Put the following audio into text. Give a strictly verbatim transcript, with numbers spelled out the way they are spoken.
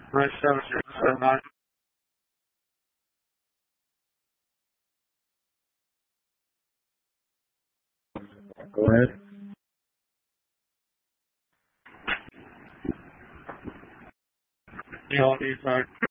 Right seven zero seven nine. Go ahead. You all need